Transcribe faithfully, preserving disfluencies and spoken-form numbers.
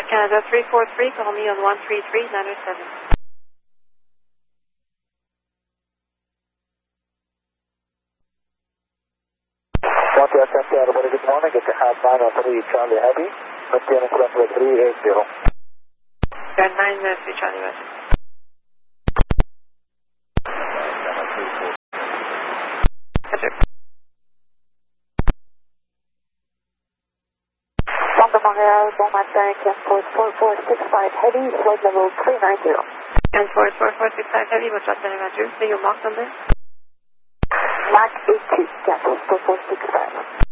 Uh, Canada three four three, call me on one three three nine oh seven. Montreal, Santiago, everybody, good morning. Get your hat nine oh three Charlie Heavy, maintain Columbia three eighty. Got nine uh, three Charlie West. Yes, sir. London, Montreal, bon matin, Canforce four four six five Heavy, flight level three ninety. Canforce four four six five Heavy, what's up, Telemetry? Say your Mach number. Mach eight two, Canforce four four six five.